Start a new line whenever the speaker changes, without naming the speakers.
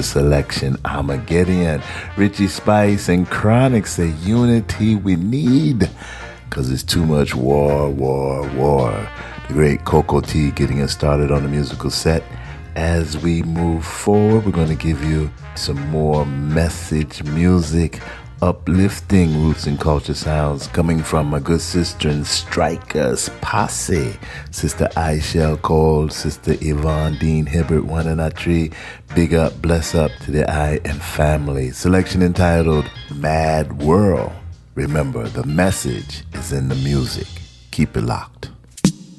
selection. Armageddon, Richie Spice, and Chronic say unity we need, because it's too much war. The great Coco T getting us started on the musical set. As we move forward, we're going to give you some more message music, uplifting roots and culture sounds coming from my good sister and Strikers Posse, Sister Aishel Cole, Sister Yvonne Dean Hibbert, one and a tree. Big up, bless up to the I and family. Selection entitled Mad World. Remember, the message is in the music. Keep it locked.